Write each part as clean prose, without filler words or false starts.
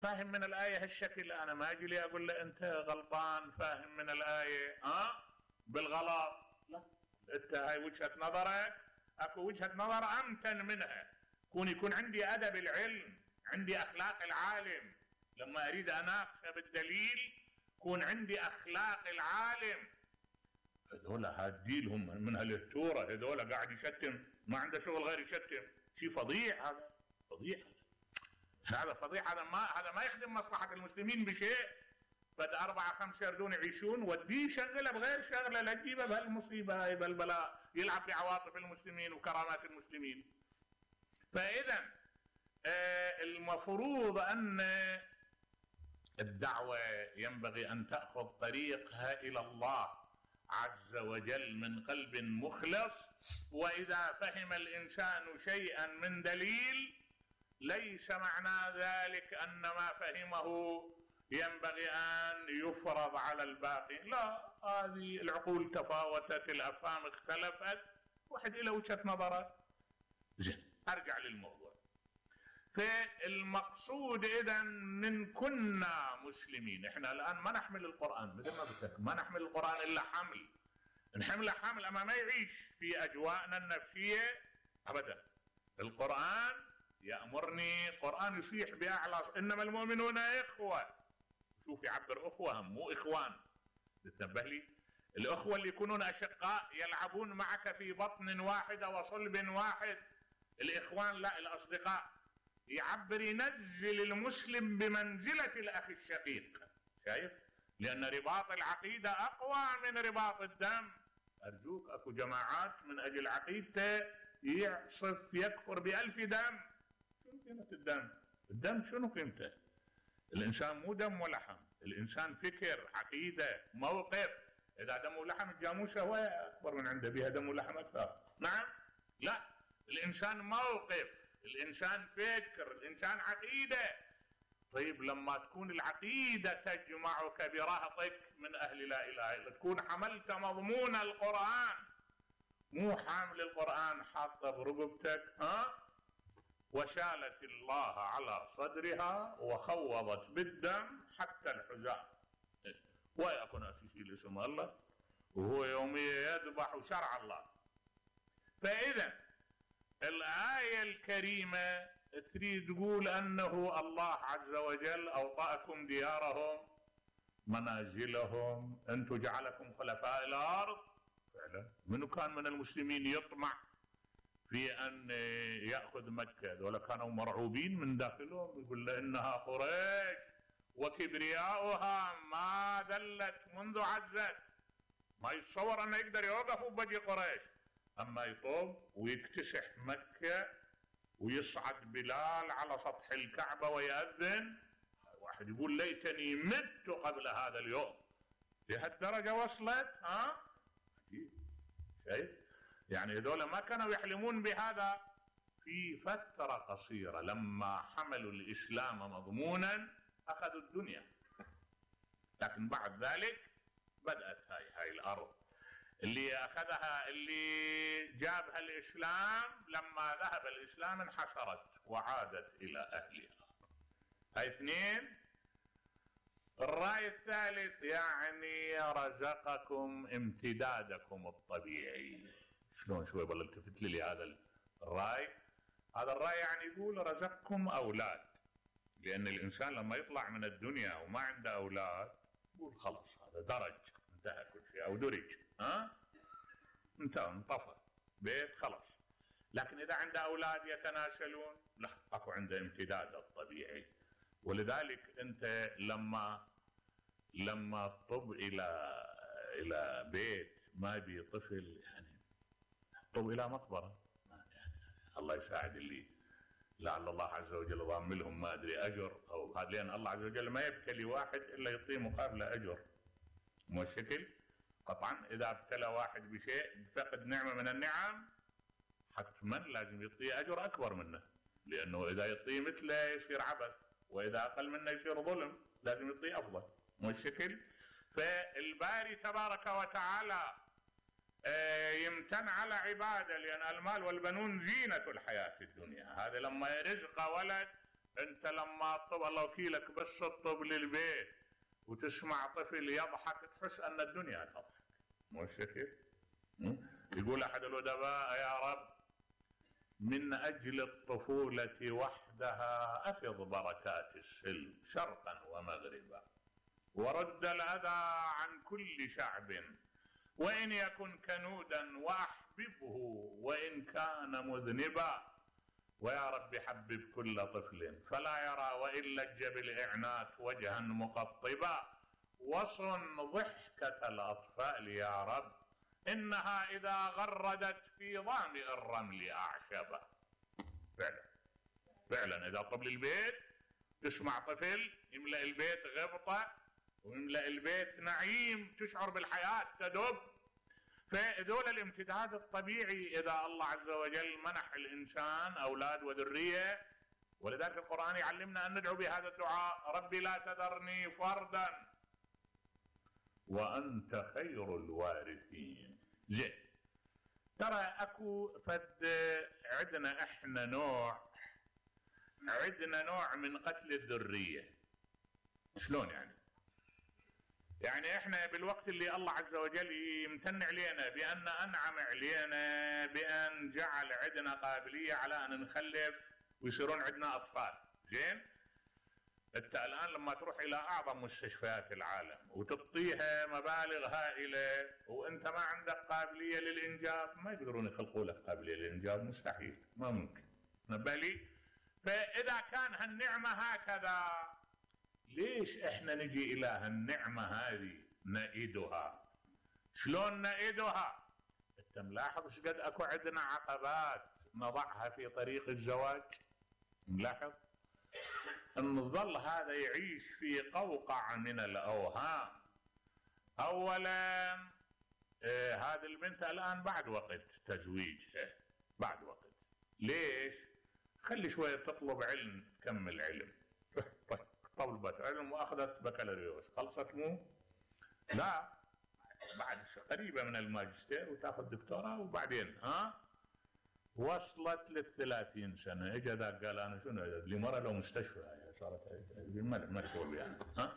فاهم من الآية هالشكل، أنا ما أجي لي أقول له أنت غلطان فاهم من الآية بالغلط. لا، أنت هاي وجهة نظرك، أكو وجهة نظر أمتن منها. يكون عندي أدب العلم، عندي أخلاق العالم. لما أريد أناقش بالدليل يكون عندي أخلاق العالم. هذول هاديلهم من هالتورة، هذول قاعد يشتم، ما عنده شغل غير يشتم. شيء فظيع هذا، فظيع هذا فظيع. هذا ما يخدم مصلحة المسلمين بشيء. بد 4 5 يردون يعيشون، وديه يشغله بغير شغله، لا تجيبه بهالمصيبة هاي بالبلاء، يلعب بعواطف المسلمين وكرامات المسلمين. فإذا المفروض أن الدعوة ينبغي أن تأخذ طريقها إلى الله عز وجل من قلب مخلص. وإذا فهم الإنسان شيئا من دليل ليس معنى ذلك أن ما فهمه ينبغي أن يفرض على الباقي، لا، هذه العقول تفاوتت، الأفهام اختلفت، واحد إلى وجهة نظره. زين، أرجع للموضوع. فالمقصود إذن من كنا مسلمين. إحنا الآن ما نحمل القرآن مثل ما قلت، ما نحمل القرآن إلا حمل، نحمله حمل أما ما يعيش في أجواءنا النفسية أبدا. القرآن يأمرني، قرآن يصيح بأعلى، إنما المؤمنون إخوة. شوف يعبر أخوة مو إخوان. تنبه لي، الأخوة اللي يكونون أشقاء يلعبون معك في بطن واحدة وصلب واحد. الإخوان لا، الأصدقاء. يعبر ينزل المسلم بمنزلة الأخ الشقيق. شايف؟ لأن رباط العقيدة أقوى من رباط الدم. أرجوك، أكو جماعات من أجل عقيدته يعصف يكفر ب1000 دم. شنو قيمة الدم؟ الدم شنو قيمته؟ الإنسان مو دم ولحم، الإنسان فكر، عقيدة، موقف. إذا دم ولحم الجاموسة هو أكبر من عنده، بها دم ولحم أكثر. نعم؟ لا، الإنسان موقف، الإنسان فكر، الإنسان عقيدة. طيب لما تكون العقيدة تجمعك برهطك من أهل لا إله إلا، تكون حملت مضمون القرآن، مو حامل القرآن حاطه برقبتك وشالت الله على صدرها وخوضت بالدم حتى الحذاء، ويكون أسيسي اسم الله وهو يوميا يذبح شرع الله. فإذا الآية الكريمة تريد تقول أنه الله عز وجل أوطأكم ديارهم منازلهم، أنتم جعلكم خلفاء الأرض. فعلا منو كان من المسلمين يطمع في أن يأخذ مكة؟ ولا كانوا مرعوبين من داخلهم، يقول إنها قريش وكبرياؤها ما ذلت منذ عزت. ما يتصور أنه يقدر يوقف بوجه قريش. أما يطوب ويكتسح مكة ويصعد بلال على سطح الكعبة ويأذن، واحد يقول ليتني مت قبل هذا اليوم. لهالدرجة وصلت. شايف؟ يعني هذول ما كانوا يحلمون بهذا. في فترة قصيرة لما حملوا الإسلام مضمونا أخذوا الدنيا، لكن بعد ذلك بدأت هاي الأرض اللي أخذها، اللي جابها الإسلام، لما ذهب الإسلام انحشرت وعادت إلى أهلها. هاي 2. الرأي الثالث يعني رزقكم امتدادكم الطبيعي. شلون؟ شوي والله التفت لي هذا الرأي. هذا الرأي يعني يقول رزقكم أولاد، لأن الإنسان لما يطلع من الدنيا وما عنده أولاد يقول خلاص هذا درج، انتهى كل شيء، أو درج انتهى، انطفى بيت خلاص. لكن إذا عنده أولاد يتناسلون، لا، أكو عنده امتداد الطبيعي. ولذلك أنت لما تطب إلى بيت ما بي طفل، يعني طب إلى مقبرة، يعني الله يساعد اللي لعل الله عز وجل ضام لهم ما أدري أجر أو هذا، لأن الله عز وجل ما يبتلي واحد إلا يعطيه مقابله أجر. مو الشكل؟ طبعا إذا ابتلى واحد بشيء بفقد نعمة من النعم حتما لازم يعطيه أجر أكبر منه، لأنه إذا يعطيه مثله يصير عبث، وإذا أقل منه يصير ظلم، لازم يعطيه أفضل. مو الشكل؟ فالباري تبارك وتعالى يمتن على عباده، لأن المال والبنون زينة الحياة الدنيا. هذا لما رزق ولد انت لما طب الله وكيلك بس تطب للبيت وتسمع طفل يضحك تحس ان الدنيا تضحك، مو كيف؟ يقول احد الادباء: يا رب من اجل الطفولة وحدها افض بركات السلم شرقا ومغربا، ورد الاذى عن كل شعب، وان يكن كنودا واحببه وان كان مذنبا، ويا رب حبب كل طفل فلا يرى وان لج بالاعنات وجها مقطبا، وصن ضحكة الاطفال يا رب انها اذا غردت في ظامئ الرمل اعشبا. فعلا فعلا اذا طب البيت تسمع طفل يملأ البيت غبطة ويملأ البيت نعيم، تشعر بالحياة تدب. فذول الامتداد الطبيعي اذا الله عز وجل منح الانسان اولاد وذريه، ولذلك القرآن يعلمنا ان ندعو بهذا الدعاء: ربي لا تذرني فردا وانت خير الوارثين. زين، ترى اكو فد عندنا احنا نوع من قتل الذريه. شلون يعني احنا بالوقت اللي الله عز وجل يمتن علينا بان انعم علينا بان جعل عندنا قابليه على ان نخلف ويصيرون عندنا اطفال. زين، انت الان لما تروح الى اعظم مستشفيات العالم وتعطيها مبالغ هائله وانت ما عندك قابليه للانجاب، ما يقدرون يخلقوا لك قابليه للانجاب، مستحيل، ما ممكن. نبالي؟ فاذا كان هالنعمه هكذا، ليش احنا نجي الى هالنعمه هذه نئدها؟ شلون نئدها؟ انت ملاحظ ايش قد اكو عندنا عقبات نضعها في طريق الزواج؟ ملاحظ؟ نظل هذا يعيش في قوقعة من الأوهام. أولا هذه البنت الآن بعد وقت تزويجها، بعد وقت. ليش؟ خلي شوية تطلب علم، تكمل علم. طلبت علم وأخذت بكالوريوس، خلصت مو؟ لا، بعد قريبة من الماجستير وتأخذ دكتوراه، وبعدين وصلت لل30 سنة، اجى ذاك قال انا شنو لي مرة لو مستشفى صارت ما تقول يعني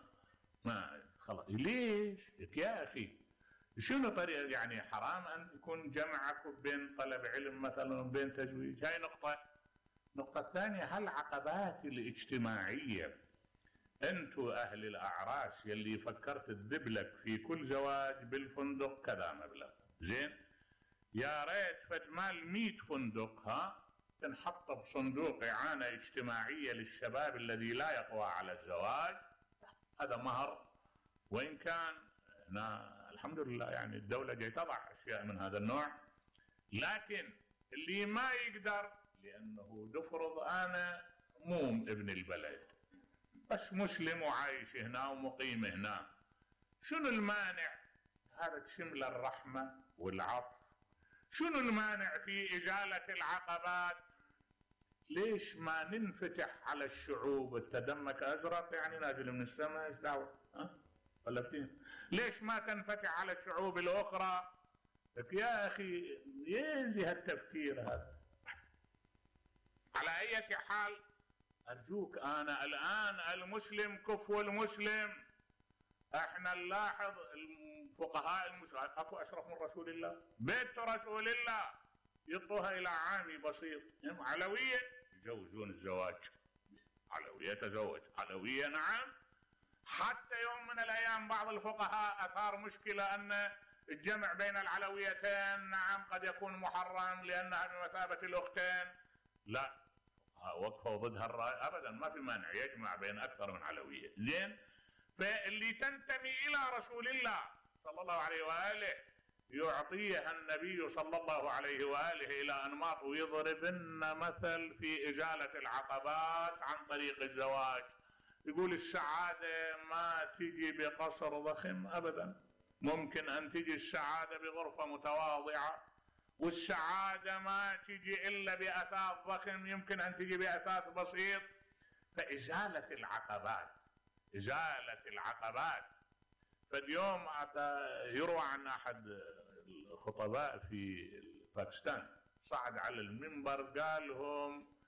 ما خلاص. ليش يا اخي؟ شنو طريقة؟ يعني حرام ان يكون جمعك بين طلب علم مثلا وبين تزويج. هاي نقطة. النقطة الثانية، هالعقبات الاجتماعية، انتو اهل الاعراس يلي فكرت تذب لك في كل زواج بالفندق كذا مبلغ، زين، يا ريت فد مال 100 فندق تنحط بصندوق إعانة اجتماعية للشباب الذي لا يقوى على الزواج. هذا مهر، وإن كان الحمد لله يعني الدولة جاي تضع أشياء من هذا النوع، لكن اللي ما يقدر، لأنه نفرض أنا مو ابن البلد بس مسلم وعايش هنا ومقيم هنا، شنو المانع؟ هذا تشمل الرحمة والعطف. شنو المانع في إزالة العقبات؟ ليش ما ننفتح على الشعوب؟ التدمك أزرق يعني نازل من السماء، ايش دعوة؟ فلفتين. ليش ما تنفتح على الشعوب الأخرى؟ يا أخي ينزي هالتفكير هذا. على أي حال أرجوك، أنا الآن المسلم كفو المسلم. احنا نلاحظ الفقهاء اكو اشرف من رسول الله، بنت رسول الله يعطوها الى عامي بسيط، علويه يجوزون الزواج، علويه تزوج، علويه نعم. حتى يوم من الايام بعض الفقهاء اثار مشكله ان الجمع بين العلويتين نعم قد يكون محرم لانها بمثابه الاختين. لا، وقفوا ضد هالراي ابدا، ما في مانع يجمع بين اكثر من علويه. زين، فاللي تنتمي الى رسول الله صلى الله عليه واله يعطيها النبي صلى الله عليه واله الى انماط، ويضربن مثل في ازاله العقبات عن طريق الزواج. يقول السعاده ما تجي بقصر ضخم ابدا، ممكن ان تجي السعاده بغرفه متواضعه، والسعاده ما تجي الا باثاث ضخم، يمكن ان تجي باثاث بسيط. فازاله العقبات، إزالة العقبات. فاليوم يروى عن أحد الخطباء في باكستان صعد على المنبر قال لهم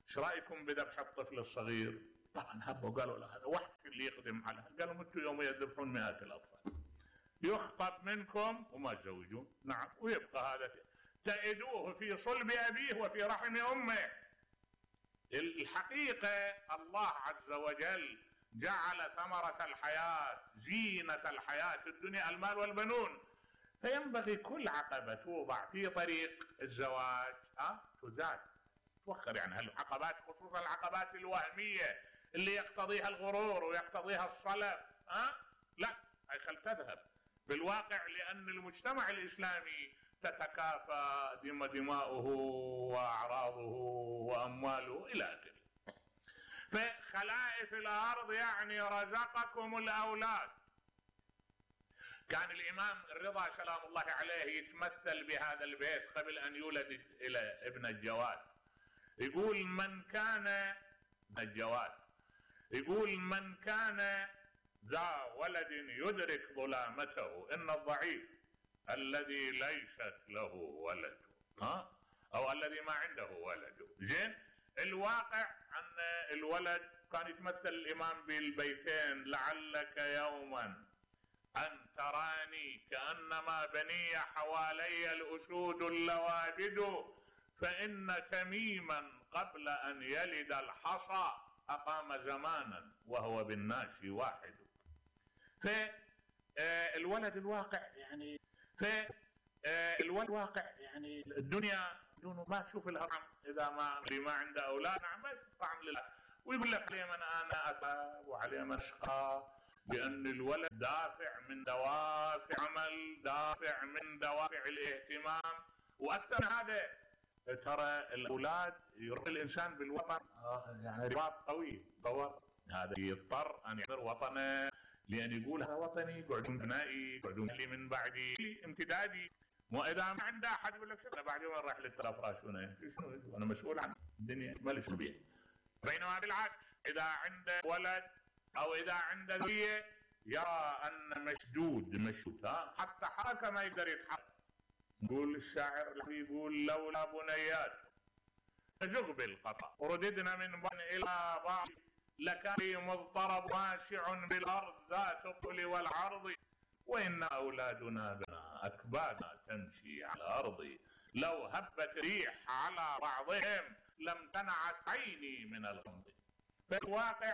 ايش رايكم بذبح الطفل الصغير؟ طبعا هبوا قالوا لا هذا وحش اللي يخدم على، قالوا انتم يوم يذبحون مئات الاطفال يخطب منكم وما تزوجون. نعم، ويبقى هذا تئدوه في صلب ابيه وفي رحم امه. الحقيقه الله عز وجل جعل ثمرة الحياة زينة الحياة الدنيا المال والبنون، فينبغي كل عقبة توضع في طريق الزواج تزال توخر. يعني هالعقبات خصوصا العقبات الوهمية اللي يقتضيها الغرور ويقتضيها الصلب لا خل تذهب بالواقع، لأن المجتمع الإسلامي تتكافى دماؤه وأعراضه وأمواله إلى آخره. فخلائف الأرض يعني رزقكم الأولاد. كان الإمام الرضا سلام الله عليه يتمثل بهذا البيت قبل أن يولد إلى ابن الجواد، يقول من كان الجواد، يقول من كان ذا ولد يدرك ظلامته إن الضعيف الذي ليست له ولد أو الذي ما عنده ولد. زين، الواقع أن الولد كان يتمثل الإمام بالبيتين لعلك يوما أن تراني كأنما بني حوالي الأسود اللوابد فإن تميما قبل أن يلد الحصى أقام زمانا وهو بالناس واحد. فالولد الواقع يعني الولد واقع يعني الدنيا دونه ما تشوف الهرم إذا ما عنده أولاد. نعم ما يشوف طعم لله، ويقول لك عليه من أنا أتعب وعليه من أشقى، لأن الولد دافع من دوافع عمل، دافع من دوافع الاهتمام. وأكثر من هذا ترى الأولاد يربي الإنسان بالوطن يعني رباط قوي تصور. هذا يضطر أن يعمر وطنه لأن يقول هذا وطني، يقعدون بنائي، يقعدون لي من بعدي امتدادي. مو إذا ما عنده أحد يقول لك أنا بعد يوم راح للترافراشون شنو أنا مسؤول عن الدنيا مالي شو بيه. بينما بالعكس إذا عنده ولد أو إذا عنده ذرية يرى أن مشدود حتى حركة ما يقدر يتحرك. يقول الشاعر يقول لولا بنيات تزغ بالقطع ورددنا من بن إلى بعض لكان مضطرب واسع بالأرض ذات الطول والعرض وإن أولادنا بنا أكبادنا تمشي على الأرض لو هبت ريح على بعضهم لم تنعت عيني من الغمض. في الواقع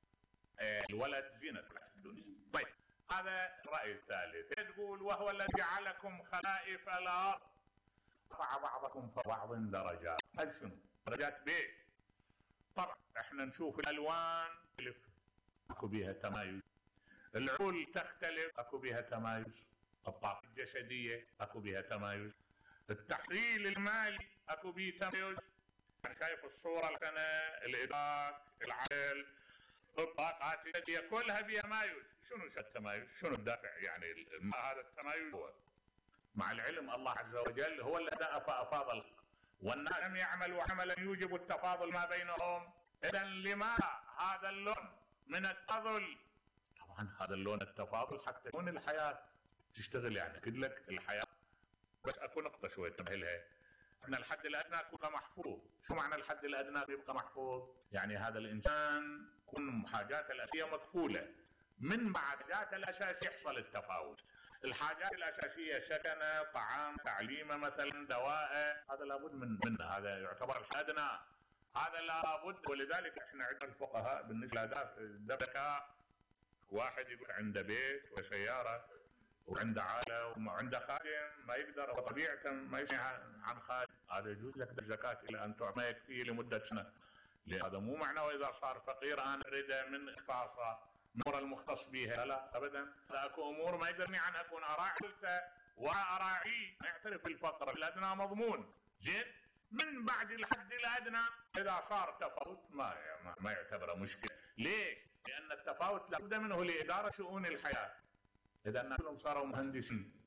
الولد زينة الدنيا. طيب هذا الرأي الثالث، تقول وهو الذي جعلكم خلائف الأرض رفع بعضكم فوق بعض درجات. هل شنو درجات بيت؟ طبعا احنا نشوف الألوان تختلف اكو بيها تمايز، العقول تختلف اكو بيها تمايز، الطاقة الجسدية اكو بيها تمايز، التحصيل المالي اكو بيه تمايز. انا شايف الصورة السنة الإدراك العقل الطاقات الجسدية كلها بيها تمايز. شنو التمايز؟ شنو الدافع؟ يعني هذا التمايز هو مع العلم الله عز وجل هو الذي أفاضل والناس لم يعملوا عملا يوجب التفاضل ما بينهم. إذا لماذا هذا اللون من التفاضل؟ طبعا هذا اللون التفاضل حتى تكون الحياة تشتغل. يعني أكيد لك الحياة بس أكو نقطة شوية انتبه لها، احنا الحد الأدنى يبقى محفوظ. شو معنى الحد الأدنى يبقى محفوظ؟ يعني هذا الإنسان كل حاجاته الأساسية مكفولة، من بعد حاجاته الأساسية يحصل التفاوت. الحاجات الأساسية سكن، طعام، تعليم مثلا، دواء، هذا لابد منه، هذا يعتبر الأدنى، هذا لابد. ولذلك احنا عندنا الفقهاء بالنسبة للذكاء واحد يقول عنده بيت وسيارة وعنده عائلة وعنده خادم ما يقدر وطبيعة ما يسمع عن خادم، هذا يجوز لك الزكاة إلى أن تعطي ما يكفيه لمدة سنة. هذا مو معناه إذا صار فقير أنا أريد من اختصاصه الأمور المختص بها، لا أبدا. اكو أمور ما يقدرني عنها أكون أراعيته وأراعيه، ما يعترف بالفقر الأدنى مضمون. زين، من بعد الحد الأدنى إذا صار تفاوت ما يعتبره مشكلة. ليش؟ لأن التفاوت لابد منه لإدارة شؤون الحياة. إذا الناس كلهم صاروا مهندسين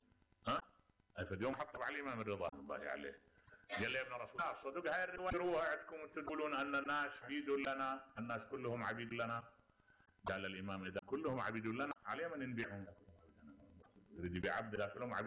اليوم حطوا على الإمام الرضا الله عليه قال لي ابن رسول الله صدق هاي الرواية روها عندكم تقولون أن الناس عبيد لنا، الناس كلهم عبيد لنا. قال الإمام إذا كلهم عبيد لنا عليه من نبيعهم؟ يريد يبيع عبد كلهم عبيد